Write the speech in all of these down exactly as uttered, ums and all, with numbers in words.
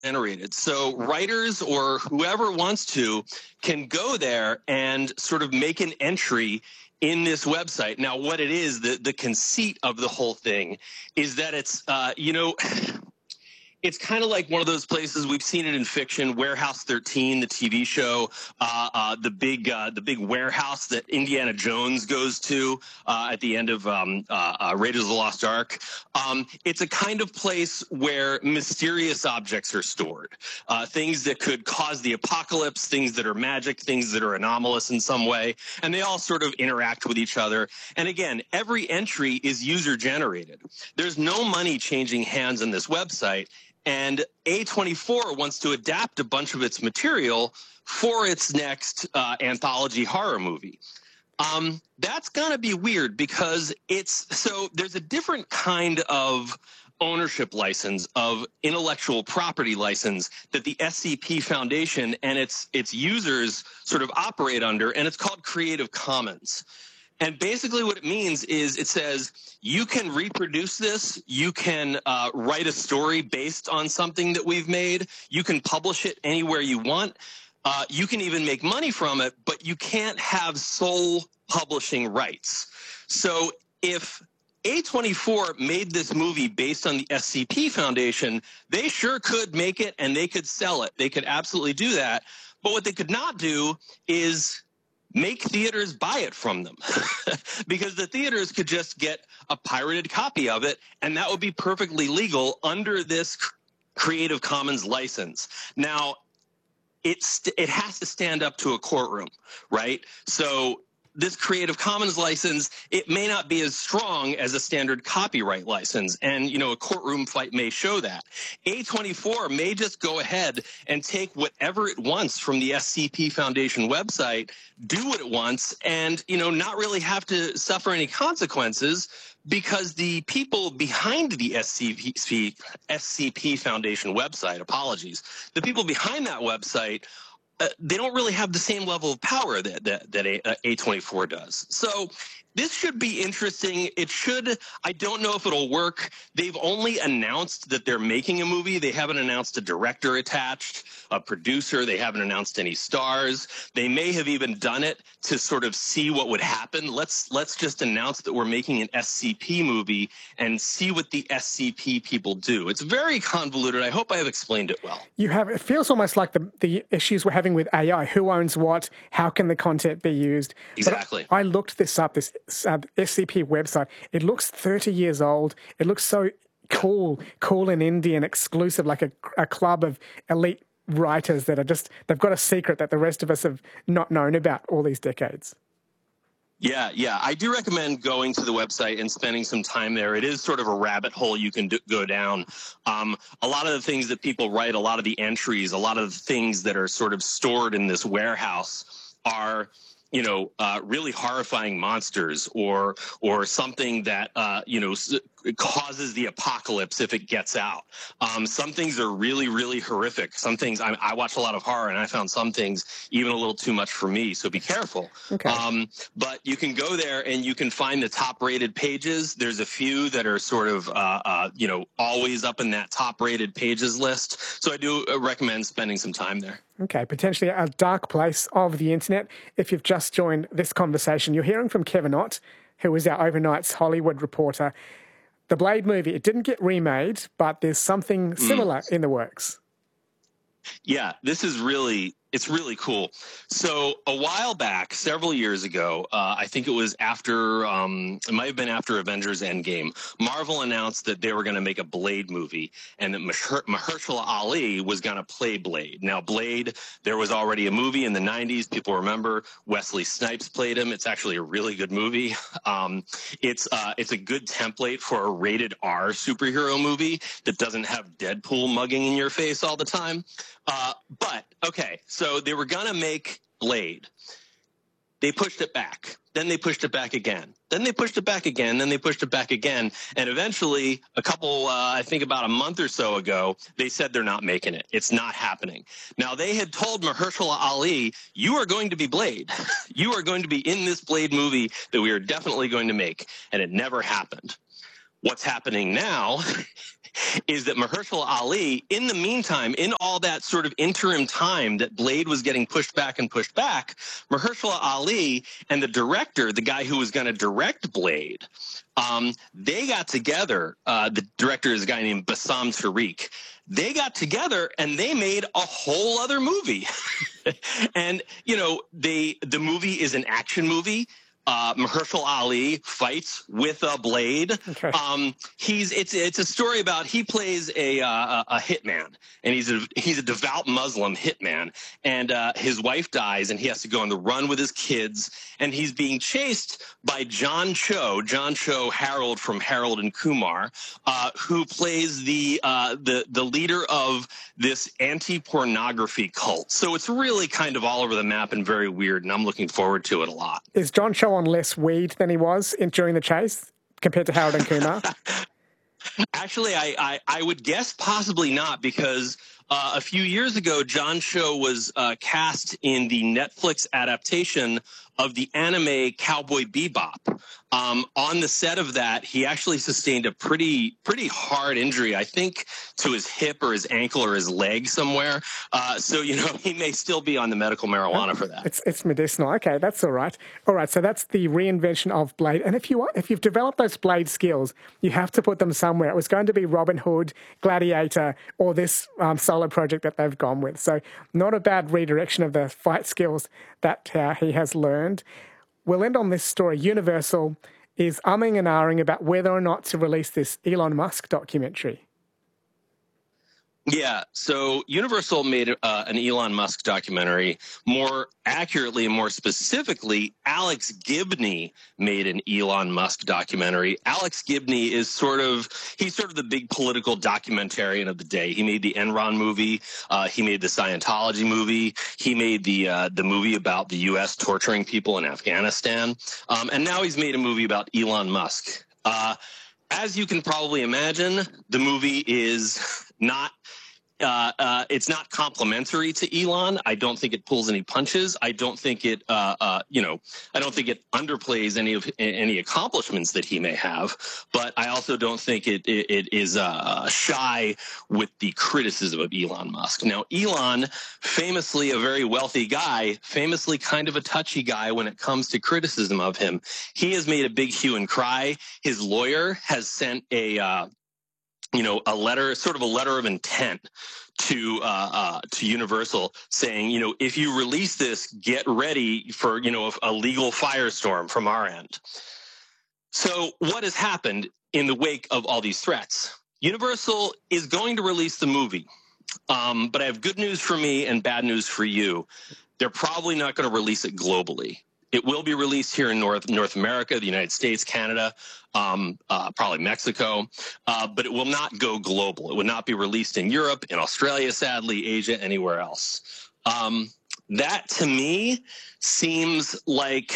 generated. So writers or whoever wants to can go there and sort of make an entry in this website. Now, what it is, the, the conceit of the whole thing is that it's, uh, you know, it's kind of like one of those places we've seen it in fiction, Warehouse thirteen, the T V show, uh, uh, the big uh, the big warehouse that Indiana Jones goes to uh, at the end of um, uh, uh, Raiders of the Lost Ark. Um, it's a kind of place where mysterious objects are stored, uh, things that could cause the apocalypse, things that are magic, things that are anomalous in some way, and they all sort of interact with each other. And again, every entry is user generated. There's no money changing hands on this website. And A twenty-four wants to adapt a bunch of its material for its next uh, anthology horror movie. Um, that's going to be weird because it's so there's a different kind of ownership license, of intellectual property license that the S C P Foundation and its its users sort of operate under, and it's called Creative Commons. And basically what it means is it says you can reproduce this, you can uh, write a story based on something that we've made, you can publish it anywhere you want, uh, you can even make money from it, but you can't have sole publishing rights. So if A twenty-four made this movie based on the S C P Foundation, they sure could make it and they could sell it. They could absolutely do that. But what they could not do is make theaters buy it from them because the theaters could just get a pirated copy of it, and that would be perfectly legal under this Creative Commons license. Now, it's, it has to stand up to a courtroom, right? So this Creative Commons license, it may not be as strong as a standard copyright license. And, you know, a courtroom fight may show that. A twenty-four may just go ahead and take whatever it wants from the S C P Foundation website, do what it wants, and, you know, not really have to suffer any consequences because the people behind the S C P, S C P Foundation website, apologies, the people behind that website, Uh, they don't really have the same level of power that that, that A, uh, A twenty-four does. So this should be interesting. It should. I don't know if it'll work. They've only announced that they're making a movie. They haven't announced a director attached, a producer. They haven't announced any stars. They may have even done it to sort of see what would happen. Let's let's just announce that we're making an S C P movie and see what the S C P people do. It's very convoluted. I hope I have explained it well. You have. It feels almost like the the issues we're having with A I. Who owns what? How can the content be used? Exactly. But I looked this up. This uh, S C P website. It looks thirty years old. It looks so cool, cool and indie and exclusive, like a, a club of elite writers that are just, they've got a secret that the rest of us have not known about all these decades. Yeah, yeah. I do recommend going to the website and spending some time there. It is sort of a rabbit hole you can do, go down. Um, a lot of the things that people write, a lot of the entries, a lot of the things that are sort of stored in this warehouse are, you know, uh, really horrifying monsters or or something that, uh, you know, causes the apocalypse if it gets out. Um, some things are really, really horrific. Some things, I, I watch a lot of horror, and I found some things even a little too much for me, so be careful. Okay. Um, but you can go there and you can find the top-rated pages. There's a few that are sort of, uh, uh, you know, always up in that top-rated pages list. So I do recommend spending some time there. Okay, potentially a dark place of the internet. If you've just joined this conversation, you're hearing from Kevin Ott, who is our Overnight's Hollywood reporter. The Blade movie, it didn't get remade, but there's something similar mm. in the works. Yeah, this is really, it's really cool. So a while back, several years ago, uh, I think it was after, um, it might have been after Avengers Endgame, Marvel announced that they were going to make a Blade movie and that Maher- Mahershala Ali was going to play Blade. Now, Blade, there was already a movie in the nineties. People remember Wesley Snipes played him. It's actually a really good movie. Um, it's, uh, it's a good template for a rated R superhero movie that doesn't have Deadpool mugging in your face all the time. Uh, but, okay, so they were going to make Blade. They pushed it back. Then they pushed it back again. Then they pushed it back again. Then they pushed it back again. And eventually, a couple, uh, I think about a month or so ago, they said they're not making it. It's not happening. Now, they had told Mahershala Ali, you are going to be Blade. You are going to be in this Blade movie that we are definitely going to make. And it never happened. What's happening now is that Mahershala Ali, in the meantime, in all that sort of interim time that Blade was getting pushed back and pushed back, Mahershala Ali and the director, the guy who was going to direct Blade, um, they got together. Uh, the director is a guy named Bassam Tariq. They got together and they made a whole other movie. And, you know, they the movie is an action movie. Uh, Mahershala Ali fights with a blade. Okay. Um, he's it's it's a story about he plays a uh, a hitman, and he's a he's a devout Muslim hitman, and uh, his wife dies, and he has to go on the run with his kids, and he's being chased by John Cho, John Cho Harold from Harold and Kumar, uh, who plays the uh, the the leader of this anti-pornography cult. So it's really kind of all over the map and very weird, and I'm looking forward to it a lot. Is John Cho on less weed than he was in, during the chase compared to Harold and Kumar? Actually, I, I, I would guess possibly not, because uh, a few years ago, John Cho was uh, cast in the Netflix adaptation of the anime Cowboy Bebop. Um, on the set of that, he actually sustained a pretty pretty hard injury, I think, to his hip or his ankle or his leg somewhere. Uh, so, you know, he may still be on the medical marijuana for that. It's it's medicinal. Okay, that's all right. All right, so that's the reinvention of Blade. And if you if you've developed those Blade skills, you have to put them somewhere. It was going to be Robin Hood, Gladiator, or this um, solo project that they've gone with. So not a bad redirection of the fight skills that uh, he has learned. We'll end on this story. Universal is umming and ahhing about whether or not to release this Elon Musk documentary. Yeah, so Universal made uh, an Elon Musk documentary. More accurately and more specifically, Alex Gibney made an Elon Musk documentary. Alex Gibney is sort of, he's sort of the big political documentarian of the day. He made the Enron movie. Uh, he made the Scientology movie. He made the uh, the movie about the U S torturing people in Afghanistan. Um, and now he's made a movie about Elon Musk. Uh, as you can probably imagine, the movie is not Uh, uh, it's not complimentary to Elon. I don't think it pulls any punches. I don't think it, uh, uh, you know, I don't think it underplays any of any accomplishments that he may have. But I also don't think it it, it is uh, shy with the criticism of Elon Musk. Now, Elon, famously a very wealthy guy, famously kind of a touchy guy when it comes to criticism of him. He has made a big hue and cry. His lawyer has sent a uh, you know, a letter, sort of a letter of intent to uh, uh, to Universal saying, you know, if you release this, get ready for, you know, a, a legal firestorm from our end. So what has happened in the wake of all these threats? Universal is going to release the movie, um, but I have good news for me and bad news for you. They're probably not going to release it globally. It will be released here in North North America, the United States, Canada, um, uh, probably Mexico, uh, but it will not go global. It would not be released in Europe, in Australia, sadly, Asia, anywhere else. Um, that, to me, seems like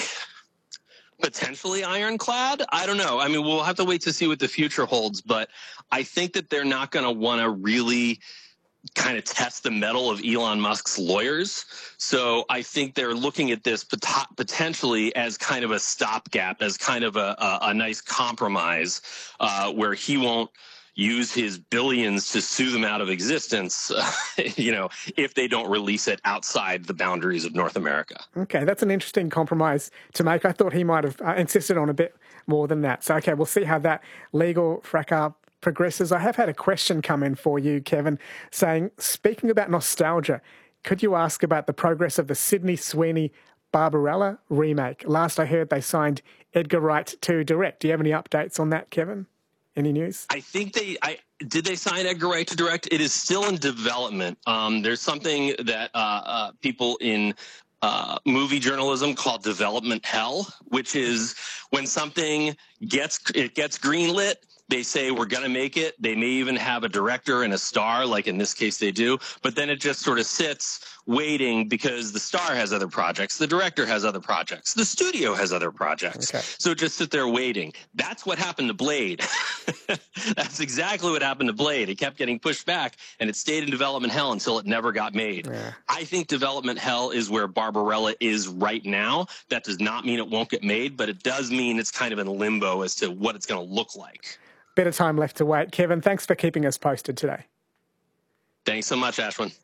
potentially ironclad. I don't know. I mean, we'll have to wait to see what the future holds, but I think that they're not going to want to really kind of test the mettle of Elon Musk's lawyers. So I think they're looking at this pot- potentially as kind of a stopgap, as kind of a, a, a nice compromise uh, where he won't use his billions to sue them out of existence, uh, you know, if they don't release it outside the boundaries of North America. Okay, that's an interesting compromise to make. I thought he might have uh, insisted on a bit more than that. So, okay, we'll see how that legal fracas progresses. I have had a question come in for you, Kevin, saying, speaking about nostalgia, could you ask about the progress of the Sydney Sweeney Barbarella remake? Last I heard they signed Edgar Wright to direct. Do you have any updates on that, Kevin? Any news? I think they, I did they sign Edgar Wright to direct? It is still in development. Um, there's something that uh, uh, people in Uh, movie journalism called development hell, which is when something gets it gets greenlit, they say we're going to make it. They may even have a director and a star, like in this case they do, but then it just sort of sits waiting because the star has other projects, the director has other projects, the studio has other projects. Okay. So just sit there waiting. That's what happened to Blade. That's exactly what happened to Blade. It kept getting pushed back, and it stayed in development hell until it never got made. Yeah. I think development hell is where Barbarella is right now. That does not mean it won't get made, but it does mean it's kind of in limbo as to what it's going to look like. bit of time left to wait. Kevin, thanks for keeping us posted today. Thanks so much, Ashwin.